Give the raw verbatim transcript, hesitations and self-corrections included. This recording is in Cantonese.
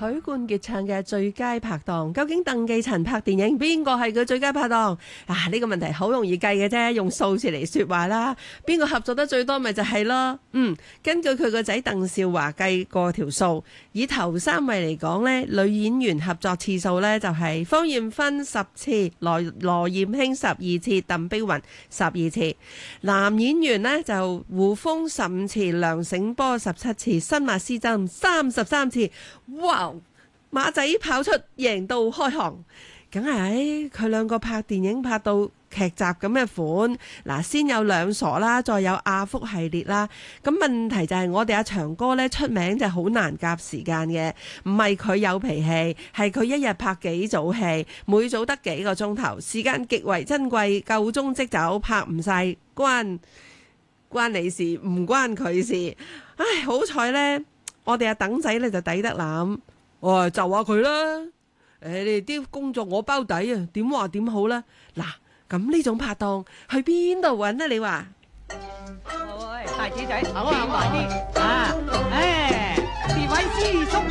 許冠傑唱嘅最佳拍檔，究竟鄧寄塵拍電影邊個係佢最佳拍檔啊？呢個問題好容易計嘅啫，用數字嚟說話啦。邊個合作得最多咪就係咯。嗯，根據佢個仔鄧少華計過條數，以頭三位嚟講呢，女演員合作次數呢就係芳艷芬十次，羅羅艷卿十二次，鄧碧雲十二次。男演員呢就胡楓十五次，梁醒波十七次，新馬師曾三十三次。哇！馬仔跑出贏到開行，梗係佢兩個拍電影拍到劇集咁嘅款。嗱，先有兩傻啦，再有阿福系列啦。咁問題就係我哋阿長哥呢出名就好難夾時間嘅，唔係佢有脾氣，係佢一日拍幾組戲，每組得幾個鐘頭，時間極為珍貴，夠鐘即走，拍唔晒關關你事，唔關佢事。唉，好彩呢。我哋阿等仔咧就抵得諗，我就話佢啦。誒，你哋啲工作我包底啊，點話點好啦？嗱，咁呢種拍檔去邊度揾啊？你話？ 喂，大姐仔，行啊行埋啲啊！誒，別位師叔